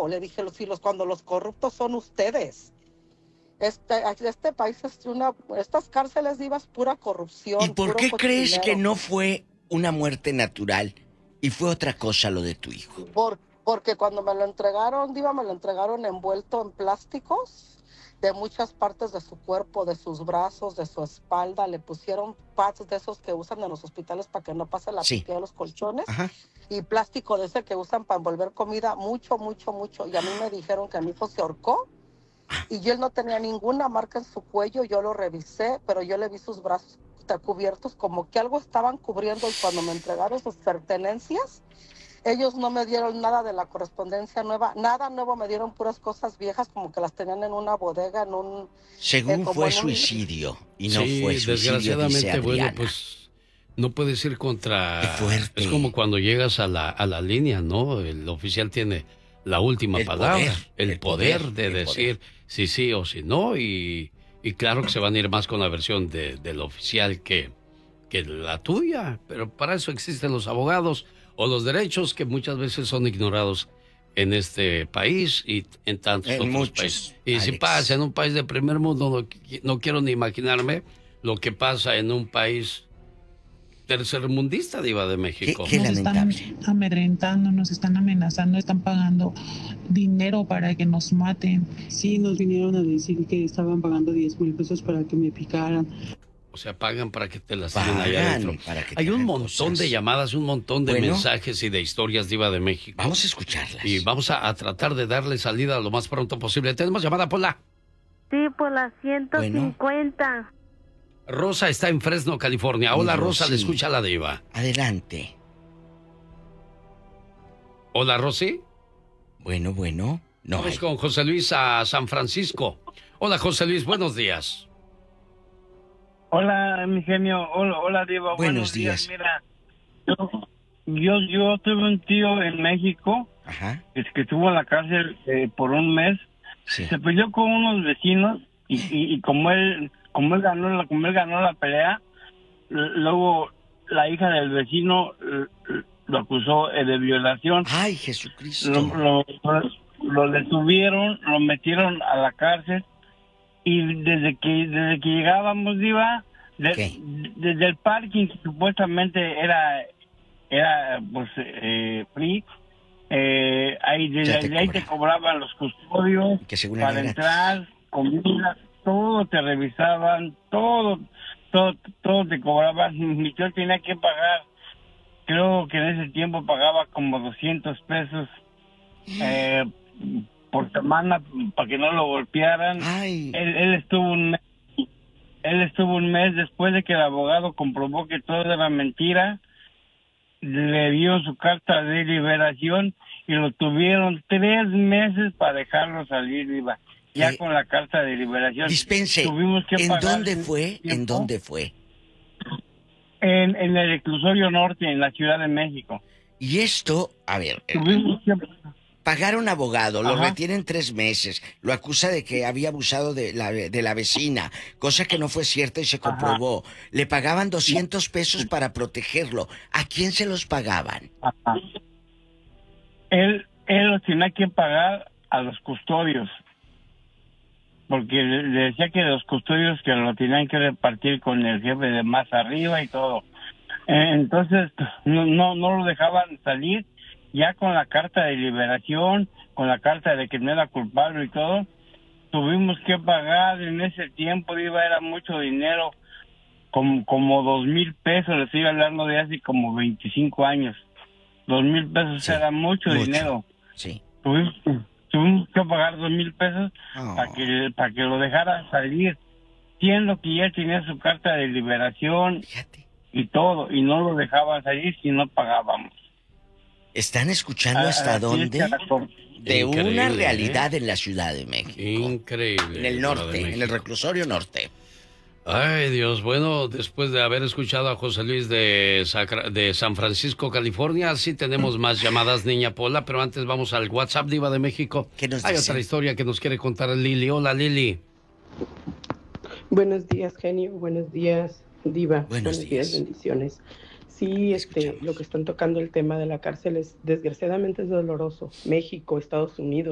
trabajo. Le dije, cuando los corruptos son ustedes. Este país estas cárceles, Diva, es pura corrupción. ¿Y por puro qué crees que cochinero. no fue una muerte natural y fue otra cosa lo de tu hijo? Porque cuando me lo entregaron, Diva, me lo entregaron envuelto en plásticos de muchas partes de su cuerpo, de sus brazos, de su espalda. Le pusieron pads de esos que usan en los hospitales para que no pase la Sí. pipí a los colchones. Ajá. Y plástico de ese que usan para envolver comida, mucho, mucho, mucho. Y a mí me dijeron que mi hijo se ahorcó y él no tenía ninguna marca en su cuello. Yo lo revisé, pero yo le vi sus brazos cubiertos, como que algo estaban cubriendo. Y cuando me entregaron sus pertenencias, ellos no me dieron nada de la correspondencia nueva, nada nuevo, me dieron puras cosas viejas, como que las tenían en una bodega, en un... Según como fue en un... suicidio, y no Sí, fue suicidio, dice desgraciadamente, Adriana. bueno, pues no puedes ir contra... Qué fuerte. Es como cuando llegas a la línea, ¿no? El oficial tiene la última palabra, el poder de decir si sí o si no, y claro que se van a ir más con la versión del oficial que la tuya, pero para eso existen los abogados o los derechos que muchas veces son ignorados en este país y en tantos otros países. Y Alex, si pasa en un país de primer mundo, no quiero ni imaginarme lo que pasa en un país tercermundista, Diva de México. Qué nos lamentable. están amedrentando, nos están amenazando, están pagando dinero para que nos maten. Sí, nos vinieron a decir que estaban pagando 10,000 pesos para que me picaran. O sea, pagan para que te lastimen allá adentro. Hay un montón de llamadas, un montón de mensajes y de historias, Diva de México. Vamos a escucharlas. Y vamos a tratar de darle salida lo más pronto posible. ¿Tenemos llamada, Pola? Sí, por la 150. Rosa está en Fresno, California. Hola, Rosa, le escucha la Diva. Adelante. Hola, Rosy. Bueno. No Vamos con José Luis a San Francisco. Hola, José Luis, buenos días. Hola, mi genio. Hola, Diva. Buenos días. Mira, yo tuve un tío en México. Ajá. Que estuvo en la cárcel por un mes. Sí. Se peleó con unos vecinos y como él ganó la pelea, luego la hija del vecino lo acusó de violación. Ay, Jesucristo. Lo detuvieron, lo metieron a la cárcel. Y desde que llegábamos, Diva, desde el parking, que supuestamente era pues free, ahí te cobraban los custodios para entrar, comida, todo te revisaban, todo te cobraban. Mi tío tenía que pagar, creo que en ese tiempo pagaba como 200 pesos por semana para que no lo golpearan. Él estuvo un mes después de que el abogado comprobó que todo era mentira. Le dio su carta de liberación y lo tuvieron 3 meses para dejarlo salir, Diva. Ya con la carta de liberación. Dispense, tuvimos que ¿en pagar dónde fue? ¿En dónde fue? En el reclusorio norte, en la Ciudad de México. Y esto, a ver, tuvimos que pagar a un abogado, lo Ajá. retienen 3 meses, lo acusa de que había abusado de la vecina, cosa que no fue cierta y se comprobó. Le pagaban 200 pesos para protegerlo. ¿A quién se los pagaban? Ajá. Él los tenía que pagar a los custodios, porque le decía que los custodios que lo tenían que repartir con el jefe de más arriba y todo. Entonces no lo dejaban salir. Ya con la carta de liberación, con la carta de que no era culpable y todo, tuvimos que pagar en ese tiempo, era mucho dinero, como 2,000 pesos, les estoy hablando de hace como 25 años. 2,000 pesos era mucho dinero. Sí. Tuvimos que pagar 2,000 pesos para que lo dejara salir, siendo que ya tenía su carta de liberación y todo, y no lo dejaban salir si no pagábamos. ¿Están escuchando hasta dónde? De una realidad en la Ciudad de México. Increíble. En el norte, en el reclusorio norte. Ay, Dios. Bueno, después de haber escuchado a José Luis de San Francisco, California, sí tenemos más llamadas, Niña Pola, pero antes vamos al WhatsApp, Diva de México. Hay otra historia que nos quiere contar Lili. Hola, Lili. Buenos días, genio. Buenos días, Diva. Buenos días. Bendiciones. Sí, lo que están tocando el tema de la cárcel desgraciadamente es doloroso. México, Estados Unidos.